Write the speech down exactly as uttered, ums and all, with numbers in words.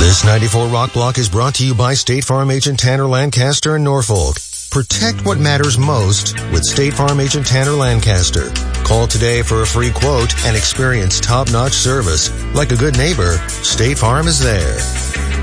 This ninety-four Rock Block is brought to you by State Farm agent Tanner Lancaster in Norfolk. Protect what matters most with State Farm agent Tanner Lancaster. Call today for a free quote and experience top-notch service. Like a good neighbor, State Farm is there.